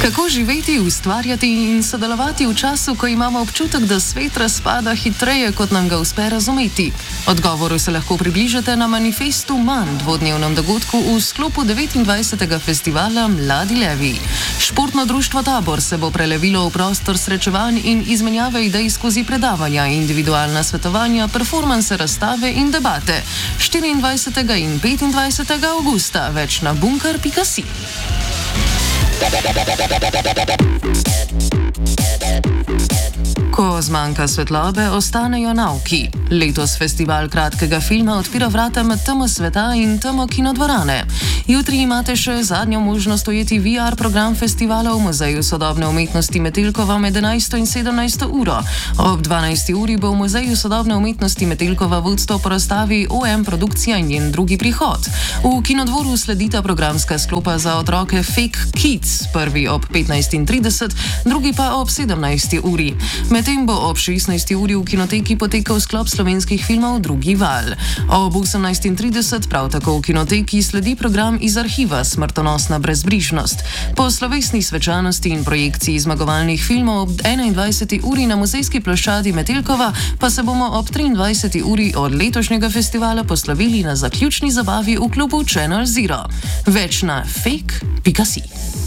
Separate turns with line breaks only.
Kako živeti, ustvarjati in sodelovati v času, ko imamo občutek, da svet razpada hitreje, kot nam ga uspe razumeti? Odgovoru se lahko približate na Manifestu Manj, dvodnevnem dogodku v sklopu 29. festivala Mladi levi. Športno društvo Tabor se bo prelevilo v prostor srečevanj in izmenjave idej skozi predavanja, individualna svetovanja, performanse, razstave in debate. 24. in 25. avgusta več na bunker.si. Ko zmanjka svetlobe, ostanejo nauki. Letos festival kratkega filma odpira vrata med temo sveta in temo kinodvorane. Jutri imate še zadnjo možnost ujeti VR program festivala v Muzeju sodobne umetnosti Metelkova med 11. in 17. uro. Ob 12. uri bo v Muzeju sodobne umetnosti Metelkova vodstvo po razstavi OM produkcija in njen drugi prihod. V kinodvoru sledita programska sklopa za otroke Fake Kids, prvi ob 15.30, drugi pa ob 17. uri. Medtem bo ob 16. uri v kinoteki potekal sklop slovenskih filmov Drugi val. Ob 18.30 prav tako v kinoteki sledi program iz arhiva Smrtonosna brezbrižnost. Po slovesni svečanosti in projekciji zmagovalnih filmov ob 21. uri na muzejski ploščadi Metelkova pa se bomo ob 23. uri od letošnjega festivala poslovili na zaključni zabavi v klubu Channel Zero. Več na fake.si.